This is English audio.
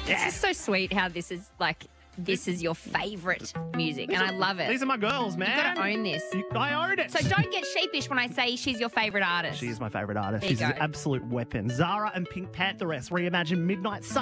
It's just so sweet how this is your favourite music, and I love it. These are my girls, man. You've got to own this. I own it. So don't get sheepish when I say she's your favourite artist. She is my favourite artist. There you She's an go. absolute weapon. Zara and Pink Pantheress reimagine Midnight Sun.